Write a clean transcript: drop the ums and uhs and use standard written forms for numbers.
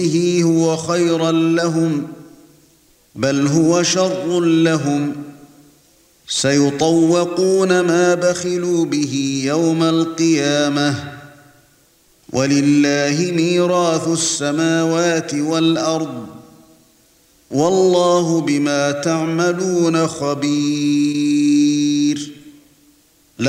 به هو خيرا لهم بل هو شر لهم سيطوقون ما بخلوا به يوم القيامة ولله ميراث السماوات والأرض والله بما تعملون خبير.